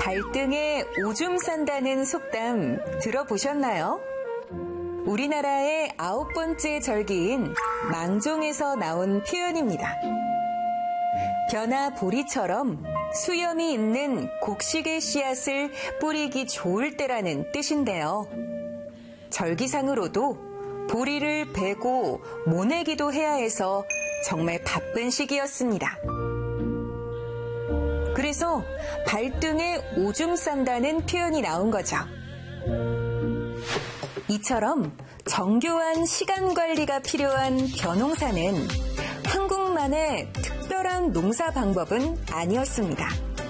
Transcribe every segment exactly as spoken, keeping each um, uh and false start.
발등에 오줌 싼다는 속담 들어보셨나요? 우리나라의 아홉 번째 절기인 망종에서 나온 표현입니다. 벼나 보리처럼 수염이 있는 곡식의 씨앗을 뿌리기 좋을 때라는 뜻인데요. 절기상으로도 보리를 베고 모내기도 해야 해서 정말 바쁜 시기였습니다. 그래서 발등에 오줌 싼다는 표현이 나온 거죠. 이처럼 정교한 시간 관리가 필요한 벼농사는 한국만의 특별한 농사 방법은 아니었습니다.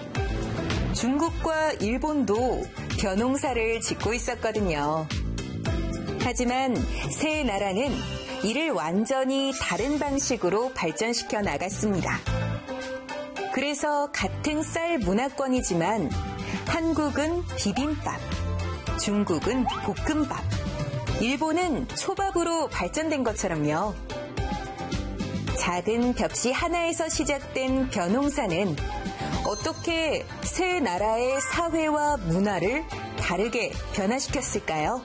중국과 일본도 벼농사를 짓고 있었거든요. 하지만 세 나라는 이를 완전히 다른 방식으로 발전시켜 나갔습니다. 그래서 같은 쌀 문화권이지만 한국은 비빔밥, 중국은 볶음밥, 일본은 초밥으로 발전된 것처럼요. 작은 벽시 하나에서 시작된 벼농사는 어떻게 세 나라의 사회와 문화를 다르게 변화시켰을까요?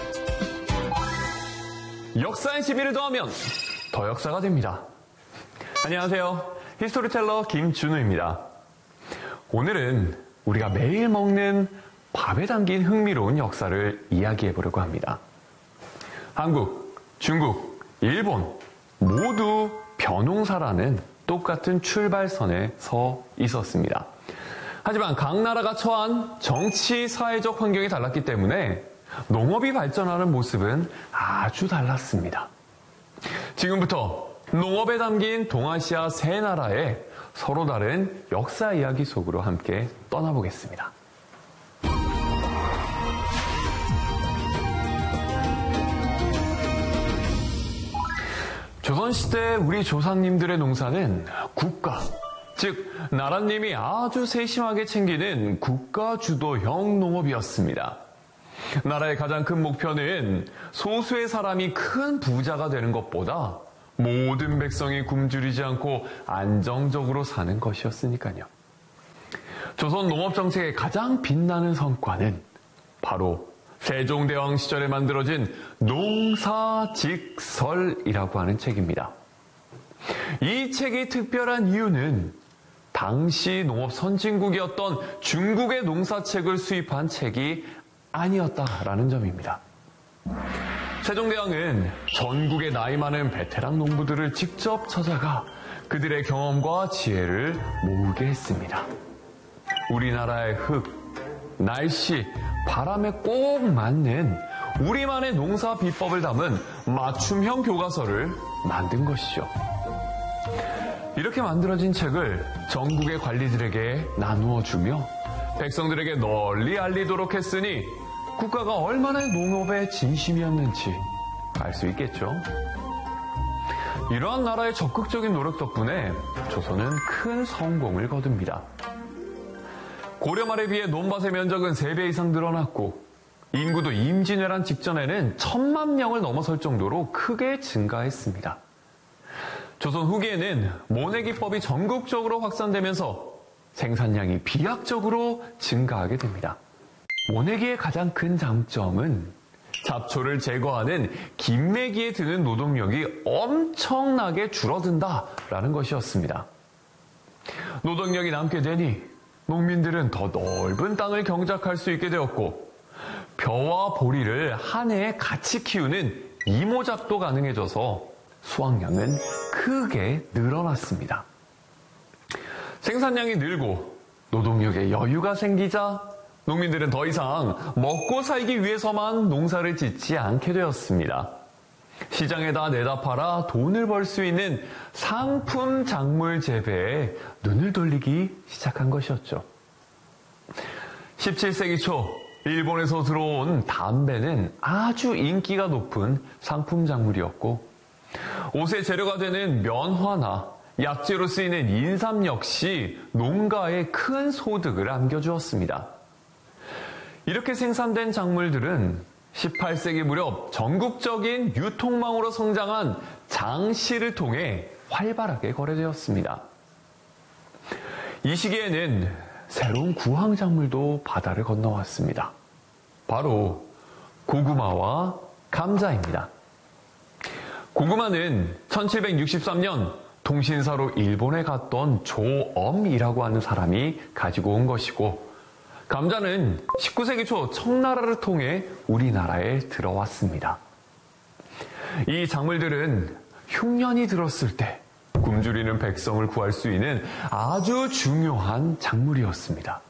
역사의 시비를 더하면 더 역사가 됩니다. 안녕하세요. 히스토리텔러 김준우입니다. 오늘은 우리가 매일 먹는 밥에 담긴 흥미로운 역사를 이야기해 보려고 합니다. 한국, 중국, 일본 모두 벼농사라는 똑같은 출발선에 서 있었습니다. 하지만 각 나라가 처한 정치, 사회적 환경이 달랐기 때문에 농업이 발전하는 모습은 아주 달랐습니다. 지금부터 농업에 담긴 동아시아 세 나라의 서로 다른 역사 이야기 속으로 함께 떠나보겠습니다. 조선시대 우리 조상님들의 농사는 국가, 즉 나라님이 아주 세심하게 챙기는 국가주도형 농업이었습니다. 나라의 가장 큰 목표는 소수의 사람이 큰 부자가 되는 것보다 모든 백성이 굶주리지 않고 안정적으로 사는 것이었으니까요. 조선 농업정책의 가장 빛나는 성과는 바로 세종대왕 시절에 만들어진 농사직설이라고 하는 책입니다. 이 책이 특별한 이유는 당시 농업 선진국이었던 중국의 농사책을 수입한 책이 아니었다라는 점입니다. 세종대왕은 전국의 나이 많은 베테랑 농부들을 직접 찾아가 그들의 경험과 지혜를 모으게 했습니다. 우리나라의 흙, 날씨, 바람에 꼭 맞는 우리만의 농사 비법을 담은 맞춤형 교과서를 만든 것이죠. 이렇게 만들어진 책을 전국의 관리들에게 나누어 주며 백성들에게 널리 알리도록 했으니 국가가 얼마나 농업에 진심이었는지 알 수 있겠죠. 이러한 나라의 적극적인 노력 덕분에 조선은 큰 성공을 거둡니다. 고려 말에 비해 논밭의 면적은 세 배 이상 늘어났고 인구도 임진왜란 직전에는 천만 명을 넘어설 정도로 크게 증가했습니다. 조선 후기에는 모내기법이 전국적으로 확산되면서 생산량이 비약적으로 증가하게 됩니다. 모내기의 가장 큰 장점은 잡초를 제거하는 김매기에 드는 노동력이 엄청나게 줄어든다라는 것이었습니다. 노동력이 남게 되니 농민들은 더 넓은 땅을 경작할 수 있게 되었고 벼와 보리를 한 해에 같이 키우는 이모작도 가능해져서 수확량은 크게 늘어났습니다. 생산량이 늘고 노동력에 여유가 생기자 농민들은 더 이상 먹고 살기 위해서만 농사를 짓지 않게 되었습니다. 시장에다 내다 팔아 돈을 벌 수 있는 상품 작물 재배에 눈을 돌리기 시작한 것이었죠. 십칠 세기 초 일본에서 들어온 담배는 아주 인기가 높은 상품 작물이었고 옷의 재료가 되는 면화나 약재로 쓰이는 인삼 역시 농가에 큰 소득을 안겨주었습니다. 이렇게 생산된 작물들은 십팔 세기 무렵 전국적인 유통망으로 성장한 장시를 통해 활발하게 거래되었습니다. 이 시기에는 새로운 구황작물도 바다를 건너왔습니다. 바로 고구마와 감자입니다. 고구마는 천칠백육십삼 년 통신사로 일본에 갔던 조엄이라고 하는 사람이 가지고 온 것이고, 감자는 십구 세기 초 청나라를 통해 우리나라에 들어왔습니다. 이 작물들은 흉년이 들었을 때 굶주리는 백성을 구할 수 있는 아주 중요한 작물이었습니다.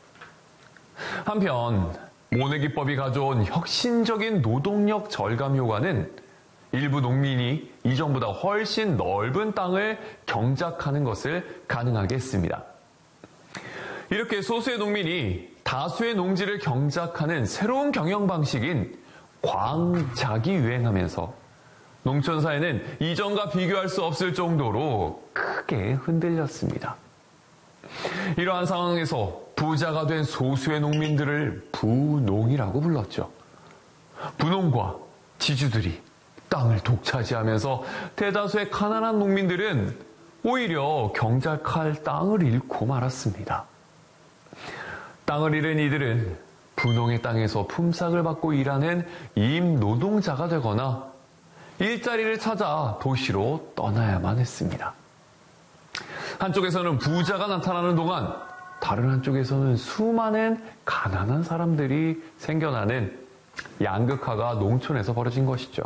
한편 모내기법이 가져온 혁신적인 노동력 절감 효과는 일부 농민이 이전보다 훨씬 넓은 땅을 경작하는 것을 가능하게 했습니다. 이렇게 소수의 농민이 다수의 농지를 경작하는 새로운 경영 방식인 광작이 유행하면서 농촌 사회는 이전과 비교할 수 없을 정도로 크게 흔들렸습니다. 이러한 상황에서 부자가 된 소수의 농민들을 부농이라고 불렀죠. 부농과 지주들이 땅을 독차지하면서 대다수의 가난한 농민들은 오히려 경작할 땅을 잃고 말았습니다. 땅을 잃은 이들은 부농의 땅에서 품삯을 받고 일하는 임노동자가 되거나 일자리를 찾아 도시로 떠나야만 했습니다. 한쪽에서는 부자가 나타나는 동안 다른 한쪽에서는 수많은 가난한 사람들이 생겨나는 양극화가 농촌에서 벌어진 것이죠.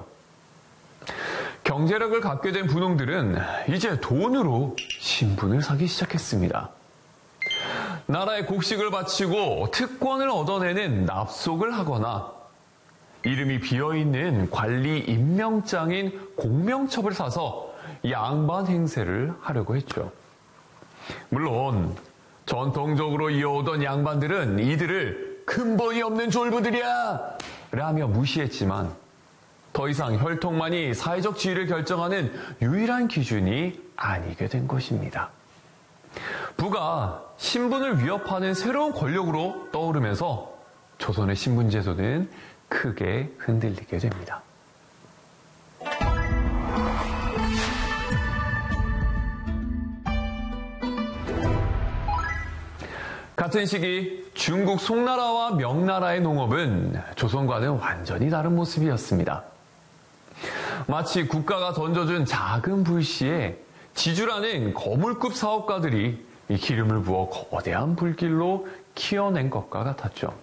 경제력을 갖게 된 부농들은 이제 돈으로 신분을 사기 시작했습니다. 나라에 곡식을 바치고 특권을 얻어내는 납속을 하거나 이름이 비어있는 관리 임명장인 공명첩을 사서 양반 행세를 하려고 했죠. 물론 전통적으로 이어오던 양반들은 이들을 근본이 없는 졸부들이야 라며 무시했지만 더 이상 혈통만이 사회적 지위를 결정하는 유일한 기준이 아니게 된 것입니다. 부가 신분을 위협하는 새로운 권력으로 떠오르면서 조선의 신분제도는 크게 흔들리게 됩니다. 같은 시기 중국 송나라와 명나라의 농업은 조선과는 완전히 다른 모습이었습니다. 마치 국가가 던져준 작은 불씨에 지주라는 거물급 사업가들이 이 기름을 부어 거대한 불길로 키워낸 것과 같았죠.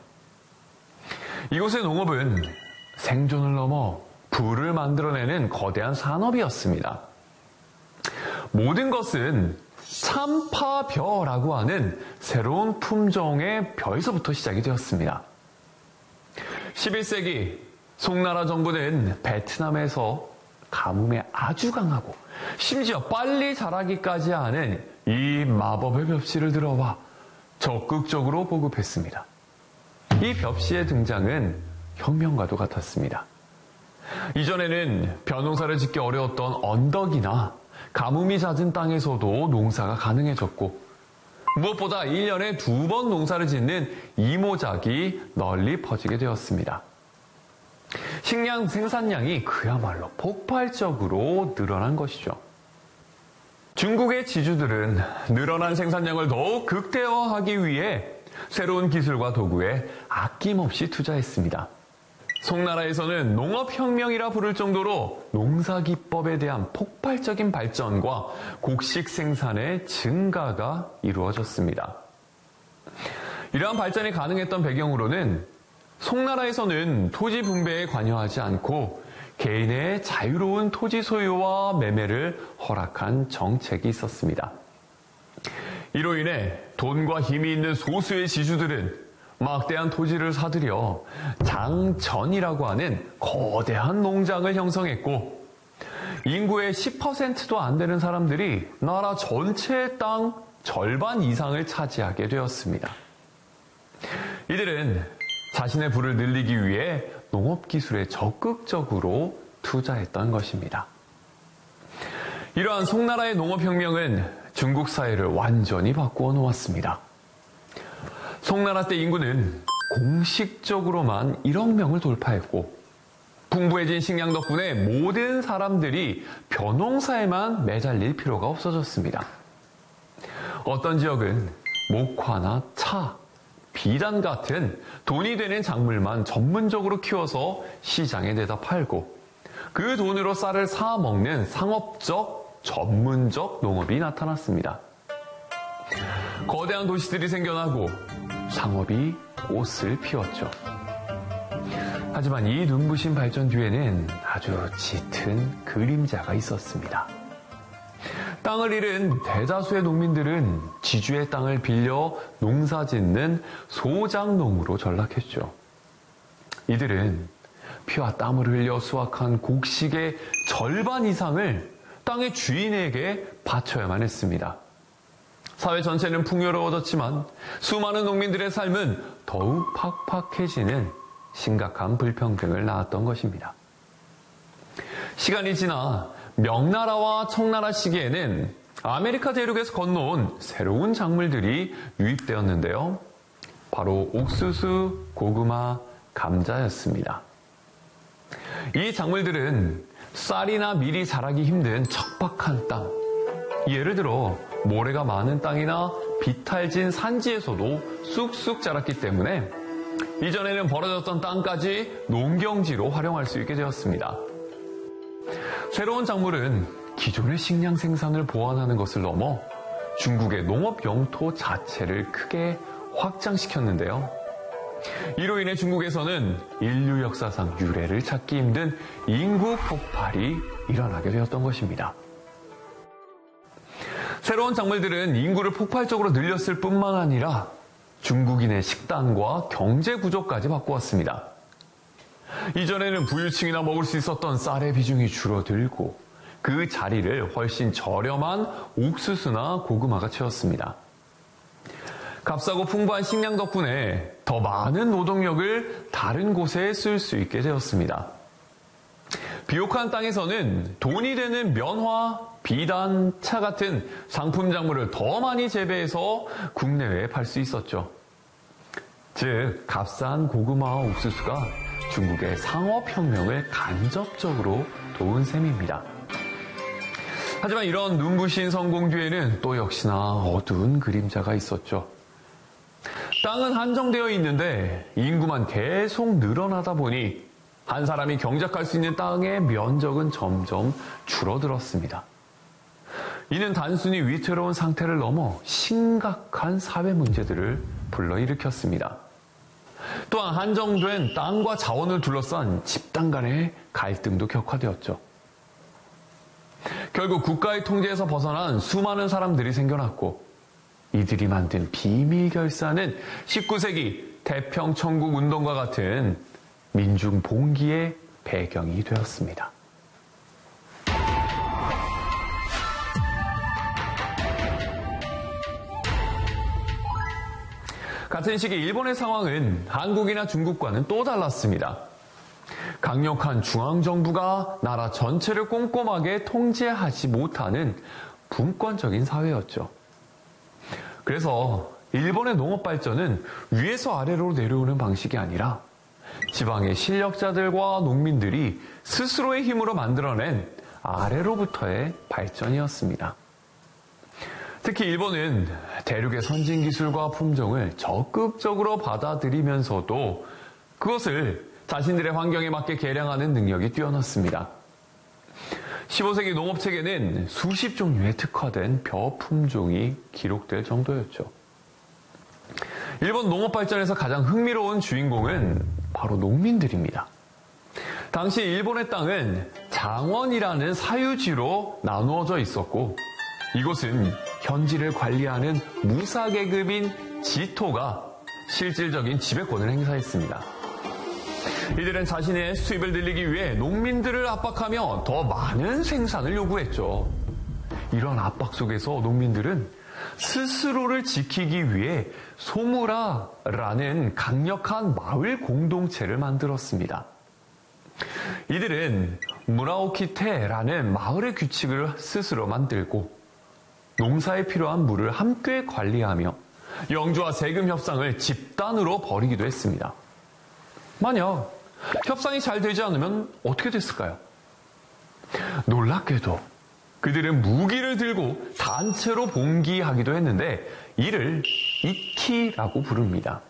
이곳의 농업은 생존을 넘어 부를 만들어내는 거대한 산업이었습니다. 모든 것은 참파벼라고 하는 새로운 품종의 벼에서부터 시작이 되었습니다. 십일 세기 송나라 정부는 베트남에서 가뭄에 아주 강하고 심지어 빨리 자라기까지 하는 이 마법의 벽씨를 들어와 적극적으로 보급했습니다. 이 벽씨의 등장은 혁명과도 같았습니다. 이전에는 벼농사를 짓기 어려웠던 언덕이나 가뭄이 잦은 땅에서도 농사가 가능해졌고, 무엇보다 일 년에 두 번 농사를 짓는 이모작이 널리 퍼지게 되었습니다. 식량 생산량이 그야말로 폭발적으로 늘어난 것이죠. 중국의 지주들은 늘어난 생산량을 더욱 극대화하기 위해 새로운 기술과 도구에 아낌없이 투자했습니다. 송나라에서는 농업혁명이라 부를 정도로 농사기법에 대한 폭발적인 발전과 곡식 생산의 증가가 이루어졌습니다. 이러한 발전이 가능했던 배경으로는 송나라에서는 토지 분배에 관여하지 않고 개인의 자유로운 토지 소유와 매매를 허락한 정책이 있었습니다. 이로 인해 돈과 힘이 있는 소수의 지주들은 막대한 토지를 사들여 장전이라고 하는 거대한 농장을 형성했고, 인구의 십 퍼센트도 안 되는 사람들이 나라 전체의 땅 절반 이상을 차지하게 되었습니다. 이들은 자신의 부를 늘리기 위해 농업기술에 적극적으로 투자했던 것입니다. 이러한 송나라의 농업혁명은 중국 사회를 완전히 바꾸어 놓았습니다. 송나라 때 인구는 공식적으로만 일억 명을 돌파했고, 풍부해진 식량 덕분에 모든 사람들이 벼농사에만 매달릴 필요가 없어졌습니다. 어떤 지역은 목화나 차, 비단 같은 돈이 되는 작물만 전문적으로 키워서 시장에 내다 팔고 그 돈으로 쌀을 사 먹는 상업적, 전문적 농업이 나타났습니다. 거대한 도시들이 생겨나고 상업이 꽃을 피웠죠. 하지만 이 눈부신 발전 뒤에는 아주 짙은 그림자가 있었습니다. 땅을 잃은 대다수의 농민들은 지주의 땅을 빌려 농사 짓는 소작농으로 전락했죠. 이들은 피와 땀을 흘려 수확한 곡식의 절반 이상을 땅의 주인에게 바쳐야만 했습니다. 사회 전체는 풍요로워졌지만 수많은 농민들의 삶은 더욱 팍팍해지는 심각한 불평등을 낳았던 것입니다. 시간이 지나 명나라와 청나라 시기에는 아메리카 대륙에서 건너온 새로운 작물들이 유입되었는데요. 바로 옥수수, 고구마, 감자였습니다. 이 작물들은 쌀이나 밀이 자라기 힘든 척박한 땅, 예를 들어 모래가 많은 땅이나 비탈진 산지에서도 쑥쑥 자랐기 때문에 이전에는 벌어졌던 땅까지 농경지로 활용할 수 있게 되었습니다. 새로운 작물은 기존의 식량 생산을 보완하는 것을 넘어 중국의 농업 영토 자체를 크게 확장시켰는데요. 이로 인해 중국에서는 인류 역사상 유례를 찾기 힘든 인구 폭발이 일어나게 되었던 것입니다. 새로운 작물들은 인구를 폭발적으로 늘렸을 뿐만 아니라 중국인의 식단과 경제 구조까지 바꾸었습니다. 이전에는 부유층이나 먹을 수 있었던 쌀의 비중이 줄어들고 그 자리를 훨씬 저렴한 옥수수나 고구마가 채웠습니다. 값싸고 풍부한 식량 덕분에 더 많은 노동력을 다른 곳에 쓸 수 있게 되었습니다. 비옥한 땅에서는 돈이 되는 면화, 비단, 차 같은 상품 작물을 더 많이 재배해서 국내외에 팔 수 있었죠. 즉, 값싼 고구마와 옥수수가 중국의 상업혁명을 간접적으로 도운 셈입니다. 하지만 이런 눈부신 성공 뒤에는 또 역시나 어두운 그림자가 있었죠. 땅은 한정되어 있는데 인구만 계속 늘어나다 보니 한 사람이 경작할 수 있는 땅의 면적은 점점 줄어들었습니다. 이는 단순히 위태로운 상태를 넘어 심각한 사회 문제들을 불러일으켰습니다. 또한 한정된 땅과 자원을 둘러싼 집단 간의 갈등도 격화되었죠. 결국 국가의 통제에서 벗어난 수많은 사람들이 생겨났고 이들이 만든 비밀 결사는 십구 세기 태평천국 운동과 같은 민중 봉기의 배경이 되었습니다. 같은 시기 일본의 상황은 한국이나 중국과는 또 달랐습니다. 강력한 중앙정부가 나라 전체를 꼼꼼하게 통제하지 못하는 분권적인 사회였죠. 그래서 일본의 농업 발전은 위에서 아래로 내려오는 방식이 아니라 지방의 실력자들과 농민들이 스스로의 힘으로 만들어낸 아래로부터의 발전이었습니다. 특히 일본은 대륙의 선진 기술과 품종을 적극적으로 받아들이면서도 그것을 자신들의 환경에 맞게 개량하는 능력이 뛰어났습니다. 십오 세기 농업체계는 수십 종류의 특화된 벼 품종이 기록될 정도였죠. 일본 농업 발전에서 가장 흥미로운 주인공은 바로 농민들입니다. 당시 일본의 땅은 장원이라는 사유지로 나누어져 있었고 이곳은 현지를 관리하는 무사계급인 지토가 실질적인 지배권을 행사했습니다. 이들은 자신의 수입을 늘리기 위해 농민들을 압박하며 더 많은 생산을 요구했죠. 이런 압박 속에서 농민들은 스스로를 지키기 위해 소무라라는 강력한 마을 공동체를 만들었습니다. 이들은 무라오키테라는 마을의 규칙을 스스로 만들고 농사에 필요한 물을 함께 관리하며 영주와 세금 협상을 집단으로 벌이기도 했습니다. 만약 협상이 잘 되지 않으면 어떻게 됐을까요? 놀랍게도 그들은 무기를 들고 단체로 봉기하기도 했는데 이를 이키라고 부릅니다.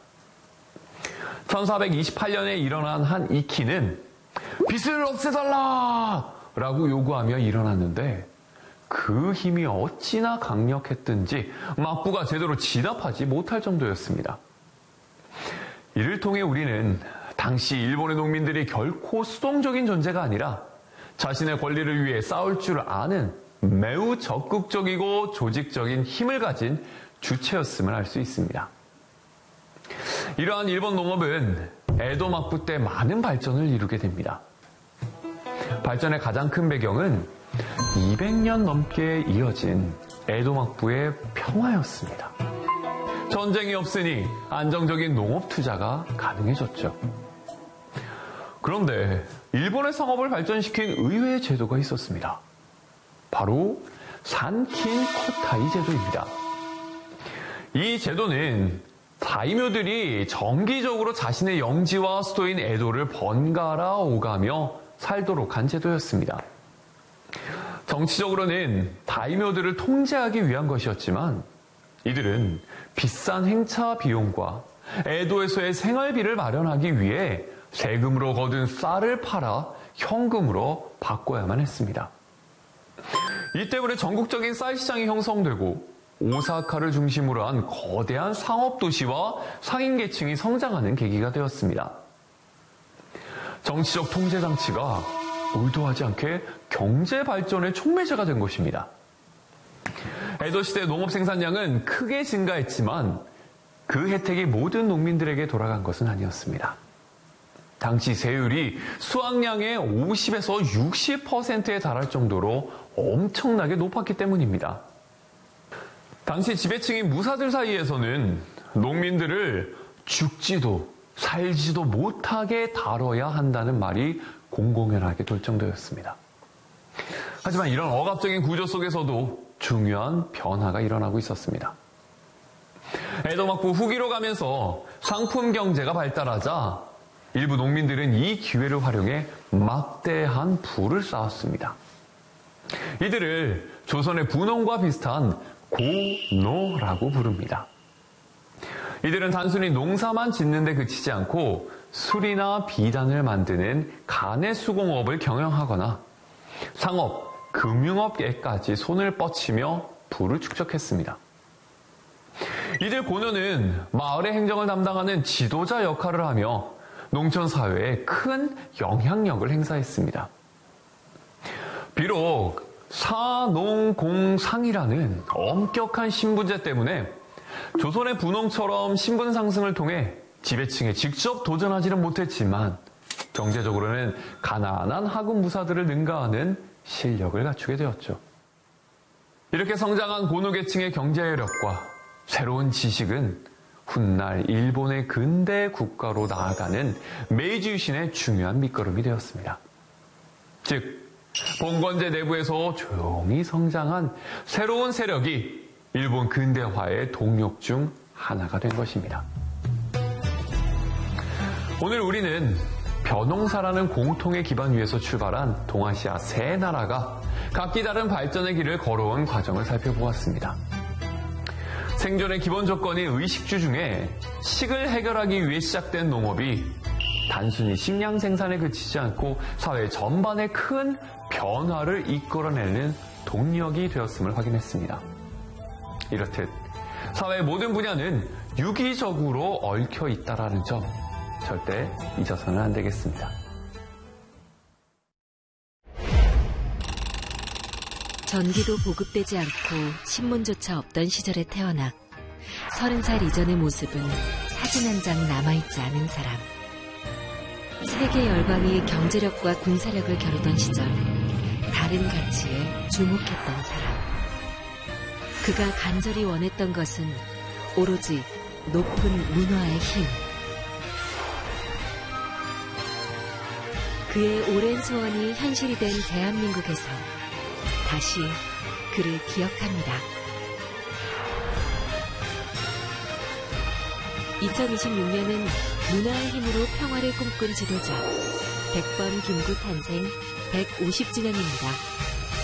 천사백이십팔 년에 일어난 한 이키는 빛을 없애달라! 라고 요구하며 일어났는데 그 힘이 어찌나 강력했든지 막부가 제대로 진압하지 못할 정도였습니다. 이를 통해 우리는 당시 일본의 농민들이 결코 수동적인 존재가 아니라 자신의 권리를 위해 싸울 줄 아는 매우 적극적이고 조직적인 힘을 가진 주체였음을 알 수 있습니다. 이러한 일본 농업은 에도 막부 때 많은 발전을 이루게 됩니다. 발전의 가장 큰 배경은 이백 년 넘게 이어진 에도 막부의 평화였습니다. 전쟁이 없으니 안정적인 농업 투자가 가능해졌죠. 그런데 일본의 상업을 발전시킨 의외의 제도가 있었습니다. 바로 산킨 코타이 제도입니다. 이 제도는 다이묘들이 정기적으로 자신의 영지와 수도인 에도를 번갈아 오가며 살도록 한 제도였습니다. 정치적으로는 다이묘들을 통제하기 위한 것이었지만 이들은 비싼 행차 비용과 에도에서의 생활비를 마련하기 위해 세금으로 거둔 쌀을 팔아 현금으로 바꿔야만 했습니다. 이 때문에 전국적인 쌀 시장이 형성되고 오사카를 중심으로 한 거대한 상업도시와 상인계층이 성장하는 계기가 되었습니다. 정치적 통제장치가 의도하지 않게 경제발전의 촉매제가 된 것입니다. 에도시대 농업 생산량은 크게 증가했지만 그 혜택이 모든 농민들에게 돌아간 것은 아니었습니다. 당시 세율이 수확량의 오십에서 육십 퍼센트에 달할 정도로 엄청나게 높았기 때문입니다. 당시 지배층인 무사들 사이에서는 농민들을 죽지도 살지도 못하게 다뤄야 한다는 말이 공공연하게 돌 정도였습니다. 하지만 이런 억압적인 구조 속에서도 중요한 변화가 일어나고 있었습니다. 에도 막부 후기로 가면서 상품 경제가 발달하자 일부 농민들은 이 기회를 활용해 막대한 부를 쌓았습니다. 이들을 조선의 분홍과 비슷한 고노라고 부릅니다. 이들은 단순히 농사만 짓는 데 그치지 않고 술이나 비단을 만드는 간의 수공업을 경영하거나 상업, 금융업계까지 손을 뻗치며 부를 축적했습니다. 이들 고노는 마을의 행정을 담당하는 지도자 역할을 하며 농촌 사회에 큰 영향력을 행사했습니다. 비록 사농공상이라는 엄격한 신분제 때문에 조선의 분홍처럼 신분 상승을 통해 지배층에 직접 도전하지는 못했지만 경제적으로는 가난한 하급 무사들을 능가하는 실력을 갖추게 되었죠. 이렇게 성장한 고노계층의 경제력과 새로운 지식은 훗날 일본의 근대 국가로 나아가는 메이지 유신의 중요한 밑거름이 되었습니다. 즉 봉건제 내부에서 조용히 성장한 새로운 세력이 일본 근대화의 동력 중 하나가 된 것입니다. 오늘 우리는 벼농사라는 공통의 기반 위에서 출발한 동아시아 세 나라가 각기 다른 발전의 길을 걸어온 과정을 살펴보았습니다. 생존의 기본 조건인 의식주 중에 식을 해결하기 위해 시작된 농업이 단순히 식량 생산에 그치지 않고 사회 전반에 큰 변화를 이끌어내는 동력이 되었음을 확인했습니다. 이렇듯 사회의 모든 분야는 유기적으로 얽혀 있다는 점 절대 잊어서는 안 되겠습니다. 전기도 보급되지 않고 신문조차 없던 시절에 태어나 서른 살 이전의 모습은 사진 한 장 남아있지 않은 사람. 세계 열강이 경제력과 군사력을 겨루던 시절 다른 가치에 주목했던 사람. 그가 간절히 원했던 것은 오로지 높은 문화의 힘. 그의 오랜 소원이 현실이 된 대한민국에서 다시 그를 기억합니다. 이천이십육 년은 문화의 힘으로 평화를 꿈꾼 지도자 백범 김구 탄생 백오십 주년입니다.